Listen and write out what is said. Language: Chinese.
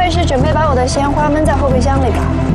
位是准备把我的鲜花闷在后备箱里吧？